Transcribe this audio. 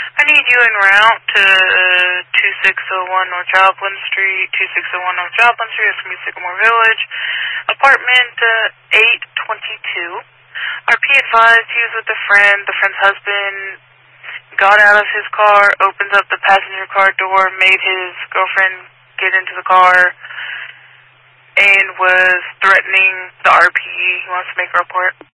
I need you en route to 2601 North Joplin Street, 2601 North Joplin Street, that's going to be Sycamore Village, apartment 822. RP advised he was with a friend. The friend's husband got out of his car, opened up the passenger car door, made his girlfriend get into the car, and was threatening the RP. He wants to make a report.